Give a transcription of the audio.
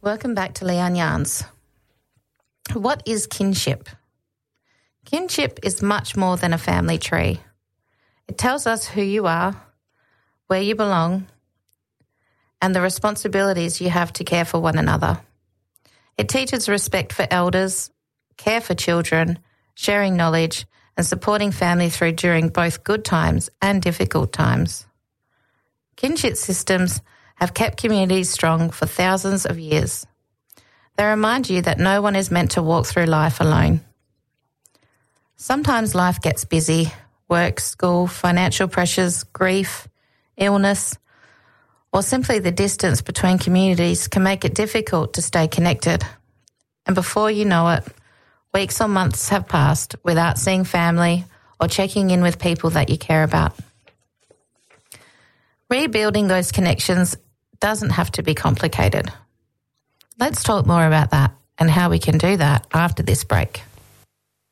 Welcome back to Leanne Yarns. What is kinship? Kinship is much more than a family tree. It tells us who you are, where you belong, and the responsibilities you have to care for one another. It teaches respect for elders, care for children, sharing knowledge, and supporting family through during both good times and difficult times. Kinship systems have kept communities strong for thousands of years. They remind you that no one is meant to walk through life alone. Sometimes life gets busy, work, school, financial pressures, grief, illness, or simply the distance between communities can make it difficult to stay connected. And before you know it, weeks or months have passed without seeing family or checking in with people that you care about. Rebuilding those connections doesn't have to be complicated. Let's talk more about that and how we can do that after this break.